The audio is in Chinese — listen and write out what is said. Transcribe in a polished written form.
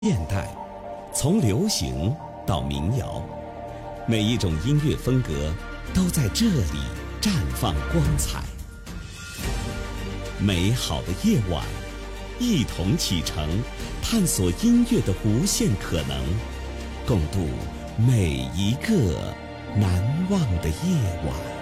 现代，从流行到民谣，每一种音乐风格都在这里绽放光彩。美好的夜晚，一同启程，探索音乐的无限可能，共度每一个难忘的夜晚。